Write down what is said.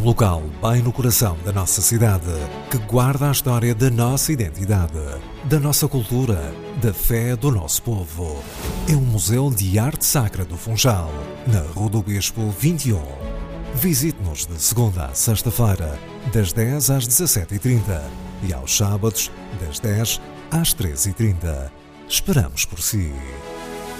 local bem no coração da nossa cidade, que guarda a história da nossa identidade, da nossa cultura, da fé do nosso povo. É um museu de arte sacra do Funchal, na Rua do Bispo 21. Visite-nos de segunda a sexta-feira, das 10 às 17h30 e aos sábados, das 10 às 13h30. Esperamos por si.